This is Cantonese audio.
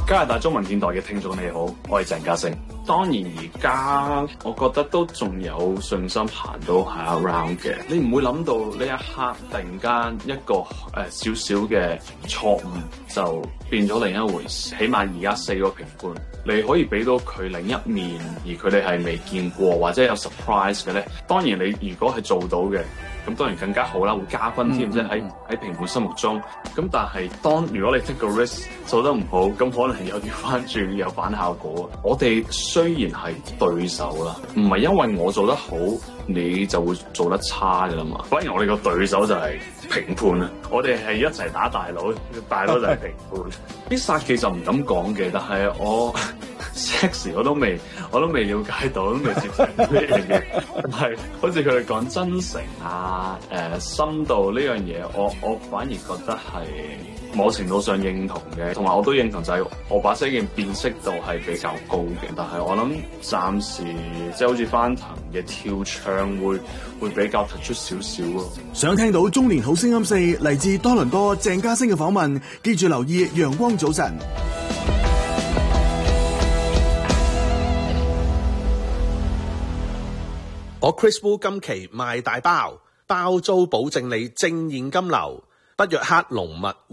加拿大中文電台嘅聽眾你好，我係鄭嘉誠。當然而家我覺得都仲有信心行到下一 round 嘅。你唔會諗到呢一刻突然間一個少少嘅錯誤就變咗另一回事。起碼而家4個評判，你可以俾到佢另一面，而佢哋係未見過或者有 surprise 嘅咧。當然你如果係做到嘅，咁當然更加好啦，會加分添，即係喺評判心目中。咁但係如果你 take 個 risk 做得唔好，咁可能有調翻轉有反效果。我哋雖然係對手啦，唔係因為我做得好，你就會做得差㗎啦嘛。反而我哋個對手就係評判啊，我哋係一齊打大佬，大佬就係評判。啲殺技就唔敢講嘅，但係我 sexy 我都未了解到，都未接受呢樣嘢。係好似佢哋講真誠啊、深度呢樣嘢，我反而覺得係某程度上認同嘅，同埋我都認同就係我把聲嘅辨識度係比較高嘅。但係我諗暫時即係好似翻騰嘅跳唱會比較突出少少咯。 想聽到中年好聲音4嚟自多倫多鄭嘉誠嘅訪問，記住留意陽光早晨。 我 Chris Wu 今期賣大包，包租保證你正現金流，不約克龍物